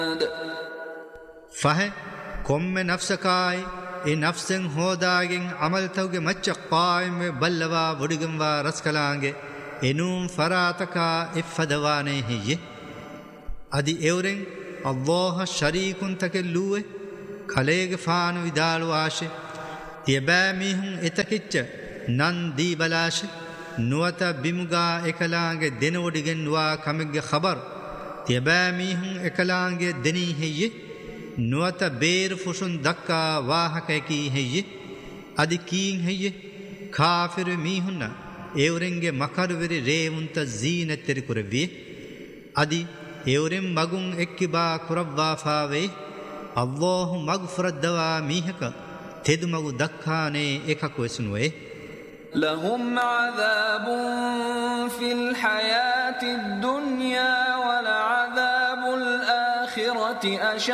فه كم نفسكاي إ نفسن هوداگين عمل توگه مچ قائم بلوا ودگم وا رسكلانگه إنوم فراتكا إفدوانه هي أدي إورين الله شريكون تكلوه خليگ فان ودال واشه يباميهم اتكچ نن دي بلاش نوتا بيمغا اكلانگه دين ودگن وا كمگ خبر يباميهم اكلانگه دني هي نوتا بير فشن دكا واهكي هي ادي كين هي كافر ميهن ايورنگه مكروري ريونت زينتر كربي ادي ايورم مگون اكبا كربوا فاوي الله مغفرت دوا ميهك تدمغ دكاني اككو اسنوي لهم عذاب في الحياة الدنيا ولعذاب الآخرة أشد